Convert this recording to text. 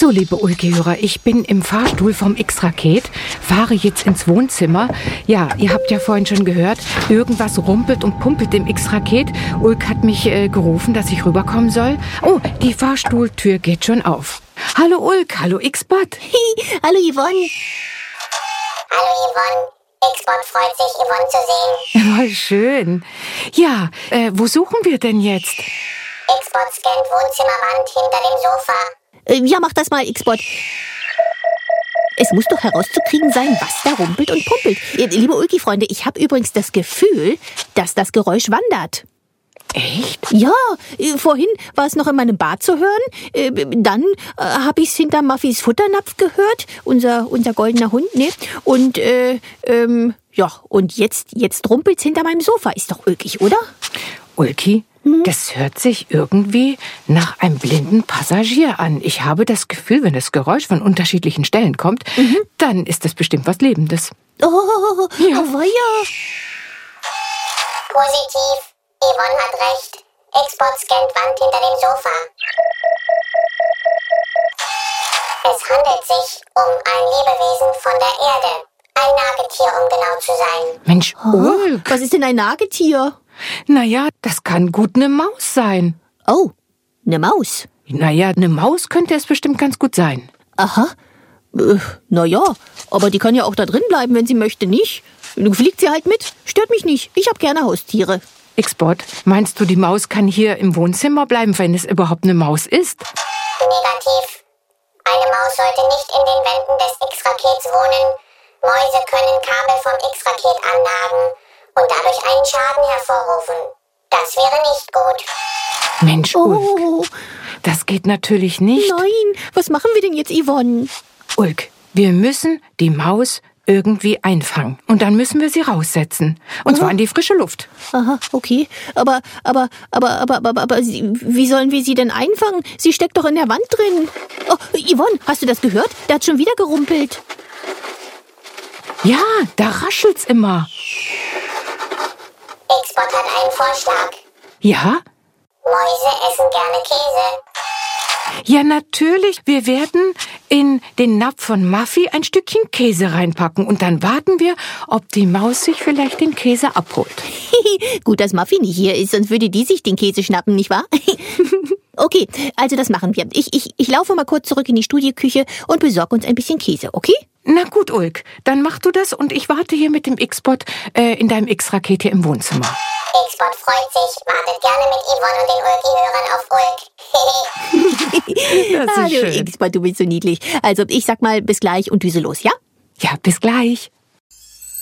So, liebe Ulki-Hörer, ich bin im Fahrstuhl vom X-Raket, fahre jetzt ins Wohnzimmer. Ja, ihr habt ja vorhin schon gehört, irgendwas rumpelt und pumpelt im X-Raket. Ulk hat mich gerufen, dass ich rüberkommen soll. Oh, die Fahrstuhltür geht schon auf. Hallo Ulk, hallo X-Bot. Hallo Yvonne. Hallo Yvonne. X-Bot freut sich, Yvonne zu sehen. Voll schön. Ja, wo suchen wir denn jetzt? X-Bot scannt Wohnzimmerwand hinter dem Sofa. Ja, mach das mal, X-Bot. Es muss doch herauszukriegen sein, was da rumpelt und pumpelt. Liebe Ulki-Freunde, ich habe übrigens das Gefühl, dass das Geräusch wandert. Echt? Ja, vorhin war es noch in meinem Bad zu hören. Dann habe ich es hinter Muffys Futternapf gehört, unser goldener Hund, ne? Und ja, und jetzt rumpelt's hinter meinem Sofa. Ist doch ulkig, oder? Ulki, das hört sich irgendwie nach einem blinden Passagier an. Ich habe das Gefühl, wenn das Geräusch von unterschiedlichen Stellen kommt, dann ist das bestimmt was Lebendes. Oh, Ja. weia. Positiv. Yvonne hat recht. X-Bot scannt Wand hinter dem Sofa. Es handelt sich um ein Lebewesen von der Erde. Ein Nagetier, um genau zu sein. Mensch, Ulk. Was ist denn ein Nagetier? Naja, das kann gut eine Maus sein. Oh, eine Maus. Naja, eine Maus könnte es bestimmt ganz gut sein. Aha. Naja, aber die kann ja auch da drin bleiben, wenn sie möchte, nicht? Fliegt sie halt mit. Stört mich nicht. Ich habe gerne Haustiere. X-Bot, meinst du, die Maus kann hier im Wohnzimmer bleiben, wenn es überhaupt eine Maus ist? Negativ. Eine Maus sollte nicht in den Wänden des X-Rakets wohnen. Mäuse können Kabel vom X-Raket annagen und dadurch einen Schaden hervorrufen. Das wäre nicht gut. Mensch, Ulk, Oh, das geht natürlich nicht. nein. Was machen wir denn jetzt, Yvonne? Ulk, wir müssen die Maus irgendwie einfangen. Und dann müssen wir sie raussetzen. Und zwar in die frische Luft. Aha, okay. Aber, wie sollen wir sie denn einfangen? Sie steckt doch in der Wand drin. Oh, Yvonne, hast du das gehört? Der hat schon wieder gerumpelt. Ja, da raschelt's immer. X-Bot hat einen Vorschlag. Ja? Mäuse essen gerne Käse. Ja, natürlich. Wir werden in den Napf von Muffy ein Stückchen Käse reinpacken. Und dann warten wir, ob die Maus sich vielleicht den Käse abholt. Gut, dass Muffy nicht hier ist, sonst würde die sich den Käse schnappen, nicht wahr? Okay, also das machen wir. Ich laufe mal kurz zurück in die Studioküche und besorge uns ein bisschen Käse, okay? Na gut, Ulk, dann mach du das und ich warte hier mit dem X-Bot in deinem X-Raket hier im Wohnzimmer. X-Bot freut sich, wartet gerne mit Yvonne und den Ulki-Hörern auf Ulk. Das ist Hallo, schön. X-Bot, du bist so niedlich. Also, ich sag mal bis gleich und düse los, ja? Ja, bis gleich.